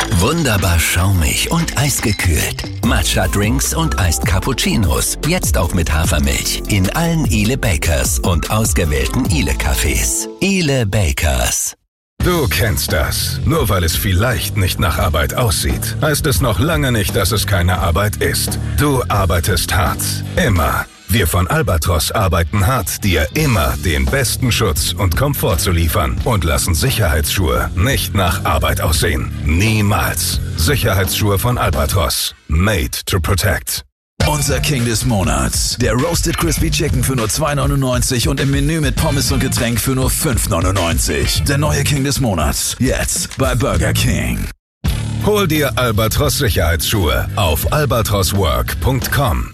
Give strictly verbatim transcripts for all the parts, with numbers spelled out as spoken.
Wunderbar schaumig und eisgekühlt. Matcha-Drinks und Iced Cappuccinos. Jetzt auch mit Hafermilch. In allen Ile Bakers und ausgewählten Ile-Cafés. Ile Bakers. Du kennst das. Nur weil es vielleicht nicht nach Arbeit aussieht, heißt es noch lange nicht, dass es keine Arbeit ist. Du arbeitest hart. Immer. Wir von Albatros arbeiten hart, dir immer den besten Schutz und Komfort zu liefern und lassen Sicherheitsschuhe nicht nach Arbeit aussehen. Niemals. Sicherheitsschuhe von Albatros. Made to protect. Unser King des Monats. Der Roasted Crispy Chicken für nur zwei neunundneunzig und im Menü mit Pommes und Getränk für nur fünf neunundneunzig. Der neue King des Monats. Jetzt bei Burger King. Hol dir Albatros Sicherheitsschuhe auf albatros work punkt com.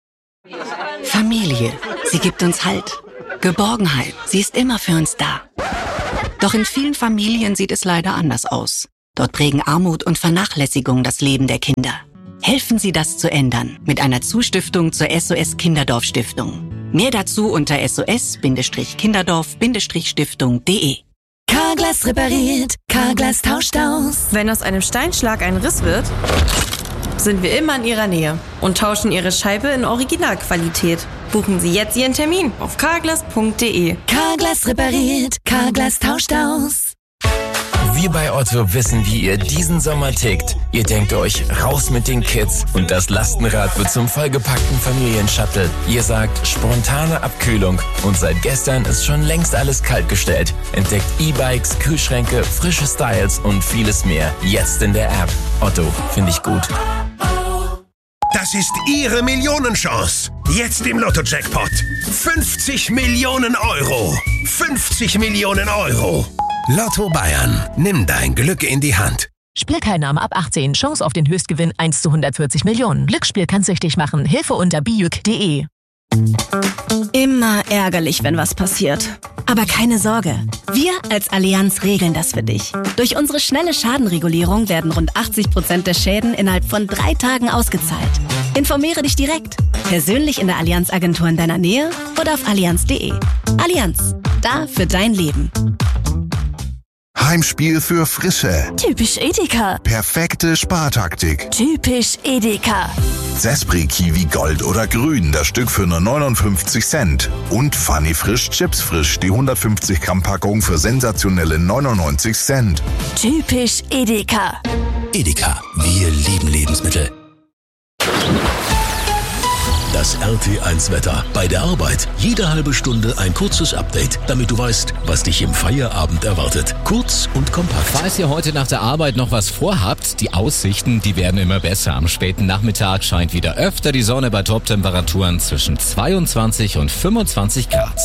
Familie. Sie gibt uns Halt. Geborgenheit. Sie ist immer für uns da. Doch in vielen Familien sieht es leider anders aus. Dort prägen Armut und Vernachlässigung das Leben der Kinder. Helfen Sie, das zu ändern mit einer Zustiftung zur S O S Kinderdorf Stiftung. Mehr dazu unter s o s kinderdorf stiftung punkt d e. Carglass repariert, Carglass tauscht aus. Wenn aus einem Steinschlag ein Riss wird, sind wir immer in Ihrer Nähe und tauschen Ihre Scheibe in Originalqualität. Buchen Sie jetzt Ihren Termin auf carglass punkt d e. Carglass repariert, Carglass tauscht aus. Wir bei Otto wissen, wie ihr diesen Sommer tickt. Ihr denkt euch, raus mit den Kids und das Lastenrad wird zum vollgepackten Familienshuttle. Ihr sagt, spontane Abkühlung und seit gestern ist schon längst alles kaltgestellt. Entdeckt E-Bikes, Kühlschränke, frische Styles und vieles mehr. Jetzt in der App. Otto, finde ich gut. Das ist Ihre Millionenchance. Jetzt im Lotto-Jackpot. fünfzig Millionen Euro. fünfzig Millionen Euro. Lotto Bayern. Nimm dein Glück in die Hand. Spielteilnahme ab achtzehn. Chance auf den Höchstgewinn eins zu hundertvierzig Millionen. Glücksspiel kann süchtig machen. Hilfe unter bijuk punkt d e. Immer ärgerlich, wenn was passiert. Aber keine Sorge. Wir als Allianz regeln das für dich. Durch unsere schnelle Schadenregulierung werden rund achtzig Prozent der Schäden innerhalb von drei Tagen ausgezahlt. Informiere dich direkt. Persönlich in der Allianz-Agentur in deiner Nähe oder auf allianz punkt d e. Allianz. Da für dein Leben. Heimspiel für Frische. Typisch Edeka. Perfekte Spartaktik. Typisch Edeka. Zespri Kiwi Gold oder Grün, das Stück für nur neunundfünfzig Cent. Und Funny Frisch Chips Frisch, die hundertfünfzig Gramm Packung für sensationelle neunundneunzig Cent. Typisch Edeka. Edeka. Wir lieben Lebensmittel. Das R T eins Wetter. Bei der Arbeit jede halbe Stunde ein kurzes Update, damit du weißt, was dich im Feierabend erwartet. Kurz und kompakt. Falls ihr heute nach der Arbeit noch was vorhabt, die Aussichten, die werden immer besser. Am späten Nachmittag scheint wieder öfter die Sonne bei Top-Temperaturen zwischen zweiundzwanzig und fünfundzwanzig Grad.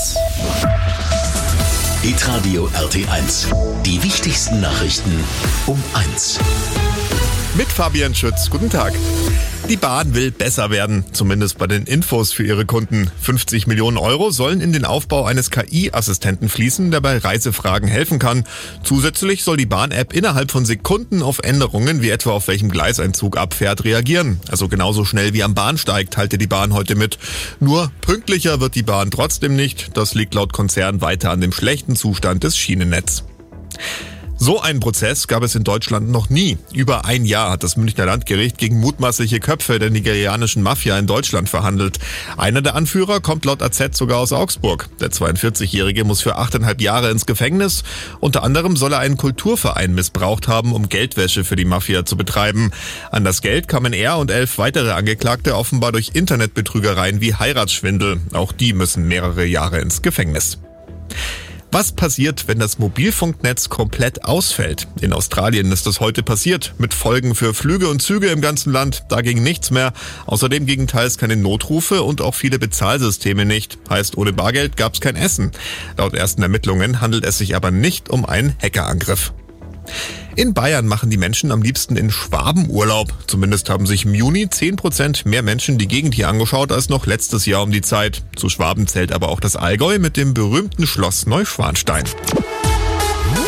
Hitradio R T eins. Die wichtigsten Nachrichten um eins. Mit Fabian Schütz. Guten Tag. Die Bahn will besser werden, zumindest bei den Infos für ihre Kunden. fünfzig Millionen Euro sollen in den Aufbau eines K I-Assistenten fließen, der bei Reisefragen helfen kann. Zusätzlich soll die Bahn-App innerhalb von Sekunden auf Änderungen, wie etwa auf welchem Gleis ein Zug abfährt, reagieren. Also genauso schnell wie am Bahnsteig, teilte die Bahn heute mit. Nur pünktlicher wird die Bahn trotzdem nicht. Das liegt laut Konzern weiter an dem schlechten Zustand des Schienennetzes. So einen Prozess gab es in Deutschland noch nie. Über ein Jahr hat das Münchner Landgericht gegen mutmaßliche Köpfe der nigerianischen Mafia in Deutschland verhandelt. Einer der Anführer kommt laut A Z sogar aus Augsburg. Der zweiundvierzigjährige muss für achteinhalb Jahre ins Gefängnis. Unter anderem soll er einen Kulturverein missbraucht haben, um Geldwäsche für die Mafia zu betreiben. An das Geld kamen er und elf weitere Angeklagte offenbar durch Internetbetrügereien wie Heiratsschwindel. Auch die müssen mehrere Jahre ins Gefängnis. Was passiert, wenn das Mobilfunknetz komplett ausfällt? In Australien ist das heute passiert, mit Folgen für Flüge und Züge im ganzen Land. Da ging nichts mehr. Außerdem gingen teils keine Notrufe und auch viele Bezahlsysteme nicht. Heißt, ohne Bargeld gab es kein Essen. Laut ersten Ermittlungen handelt es sich aber nicht um einen Hackerangriff. In Bayern machen die Menschen am liebsten in Schwaben Urlaub. Zumindest haben sich im Juni zehn Prozent mehr Menschen die Gegend hier angeschaut als noch letztes Jahr um die Zeit. Zu Schwaben zählt aber auch das Allgäu mit dem berühmten Schloss Neuschwanstein.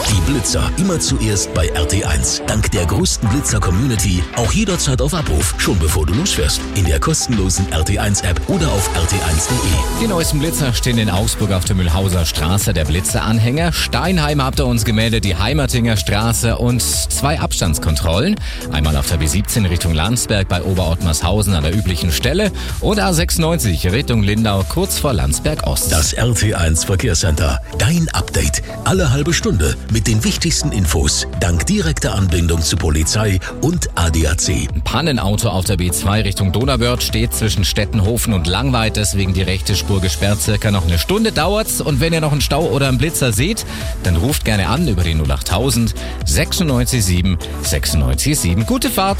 Die Blitzer immer zuerst bei R T eins. Dank der größten Blitzer-Community auch jederzeit auf Abruf, schon bevor du losfährst. In der kostenlosen R T eins App oder auf r t eins punkt de. Die neuesten Blitzer stehen in Augsburg auf der Mühlhauser Straße, der Blitzeranhänger. Steinheim habt ihr uns gemeldet, die Heimertinger Straße und zwei Abstandskontrollen. Einmal auf der B siebzehn Richtung Landsberg bei Oberottmarshausen an der üblichen Stelle und A sechsundneunzig Richtung Lindau kurz vor Landsberg Ost. Das R T eins Verkehrscenter. Dein Update. Alle halbe Stunde mit den wichtigsten Infos. Dank direkter Anbindung zu Polizei und A D A C. Ein Pannenauto auf der B zwei Richtung Donauwörth steht zwischen Stettenhofen und Langweid. Deswegen die rechte Spur gesperrt. Circa noch eine Stunde dauert's. Und wenn ihr noch einen Stau oder einen Blitzer seht, dann ruft gerne an über die null achttausend sechsundneunzig sieben sechsundneunzig sieben. Gute Fahrt!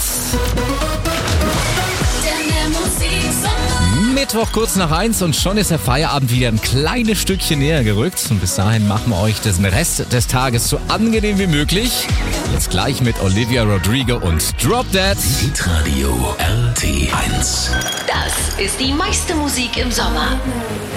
Mittwoch kurz nach eins und schon ist der Feierabend wieder ein kleines Stückchen näher gerückt. Und bis dahin machen wir euch den Rest des Tages so angenehm wie möglich. Jetzt gleich mit Olivia Rodrigo und Drop Dead. Hitradio R T eins. Das ist die meiste Musik im Sommer.